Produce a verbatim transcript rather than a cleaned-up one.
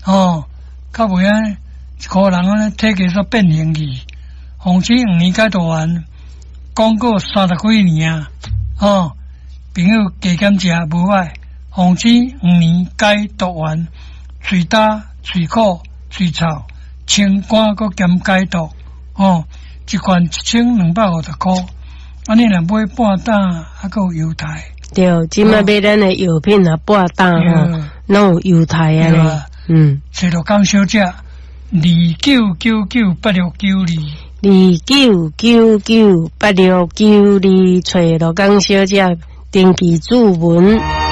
哦，较袂安一个人安尼体格煞变形去。防治五年解毒丸，广告三十几年啊！哦，朋友加减食无歹。防治五年解毒丸，嘴焦、嘴苦、嘴臭、清肝佮兼解毒。哦，一罐一千两百五十块，安尼若买半担，还佮有优待。 对，即摆买咱的药品啊，半担吼，拢有优待啊咧。嗯， 找到江小姐，二九九九八六九二， 二九九九八六九二，找到江小姐，登记注文。